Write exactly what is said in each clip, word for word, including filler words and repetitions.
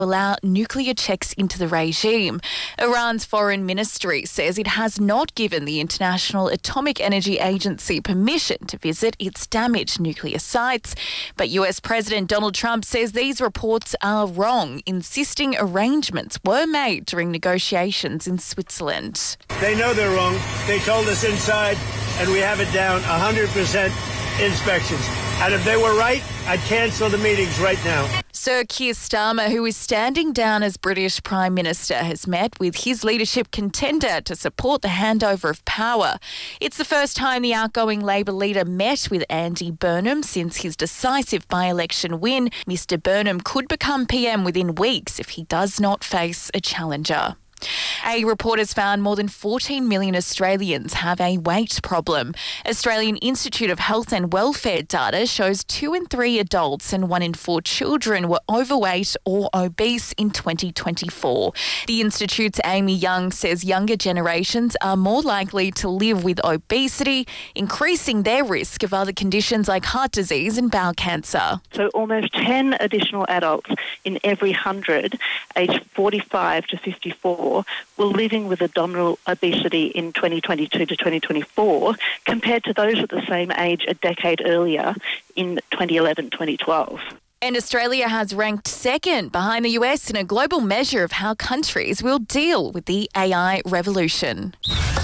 allow nuclear checks into the regime. Iran's foreign ministry says it has not given the International Atomic Energy Agency permission to visit its damaged nuclear sites. But U S President Donald Trump says these reports are wrong, insisting arrangements were made during negotiations in Switzerland. They know they're wrong. They told us inside, and we have it down one hundred percent inspections. And if they were right, I'd cancel the meetings right now. Sir Keir Starmer, who is standing down as British Prime Minister, has met with his leadership contender to support the handover of power. It's the first time the outgoing Labor leader met with Andy Burnham since his decisive by-election win. Mister Burnham could become P M within weeks if he does not face a challenger. A report has found more than fourteen million Australians have a weight problem. Australian Institute of Health and Welfare data shows two in three adults and one in four children were overweight or obese in twenty twenty-four. The Institute's Amy Young says younger generations are more likely to live with obesity, increasing their risk of other conditions like heart disease and bowel cancer. So almost ten additional adults in every one hundred aged forty-five to fifty-four were living with abdominal obesity in twenty twenty-two to twenty twenty-four compared to those at the same age a decade earlier in twenty eleven to twenty twelve. And Australia has ranked second behind the U S in a global measure of how countries will deal with the A I revolution.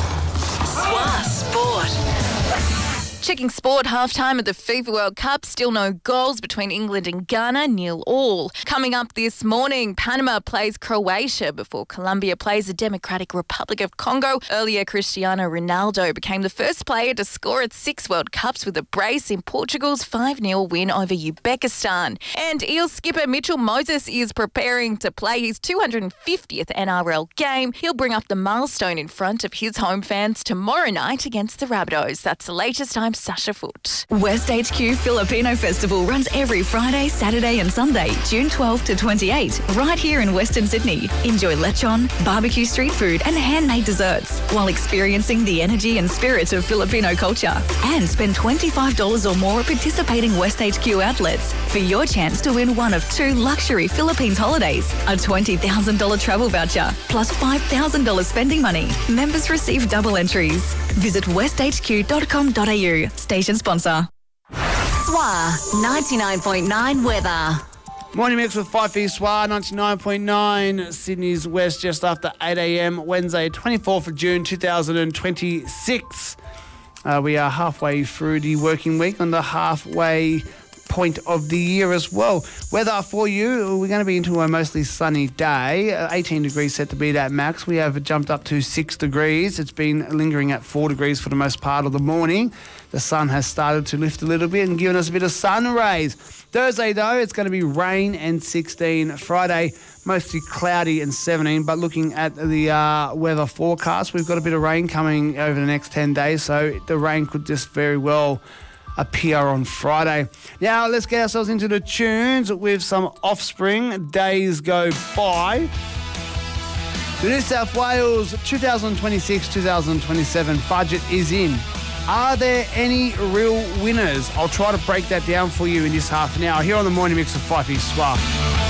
S W A Sport. Checking sport, half-time at the FIFA World Cup. Still no goals between England and Ghana, nil all. Coming up this morning, Panama plays Croatia before Colombia plays the Democratic Republic of Congo. Earlier, Cristiano Ronaldo became the first player to score at six World Cups with a brace in Portugal's five nil win over Uzbekistan. And Eels skipper Mitchell Moses is preparing to play his two hundred fiftieth N R L game. He'll bring up the milestone in front of his home fans tomorrow night against the Rabbitohs. That's the latest. I'm Sasha Foot. West H Q Filipino Festival runs every Friday, Saturday and Sunday, June twelfth to twenty-eighth, right here in Western Sydney. Enjoy lechon, barbecue street food and handmade desserts while experiencing the energy and spirit of Filipino culture. And spend twenty-five dollars or more at participating West H Q outlets for your chance to win one of two luxury Philippines holidays, a twenty thousand dollars travel voucher, plus five thousand dollars spending money. Members receive double entries. Visit west h q dot com dot a u. Station sponsor. S W A ninety-nine point nine weather. Morning mix with five for Swar, ninety-nine point nine, Sydney's West, just after eight a.m, Wednesday, twenty-fourth of June, two thousand twenty-six. Uh, we are halfway through the working week, on the halfway point of the year as well. Weather for you, we're going to be into a mostly sunny day. Uh, eighteen degrees set to be that max. We have jumped up to six degrees. It's been lingering at four degrees for the most part of the morning. The sun has started to lift a little bit and given us a bit of sun rays. Thursday, though, it's going to be rain and sixteen. Friday, mostly cloudy and seventeen. But looking at the uh, weather forecast, we've got a bit of rain coming over the next ten days. So the rain could just very well appear on Friday. Now, let's get ourselves into the tunes with some Offspring, Days Go By. The New South Wales twenty twenty-six twenty twenty-seven budget is in. Are there any real winners? I'll try to break that down for you in this half an hour here on the Morning Mix of five East Swar.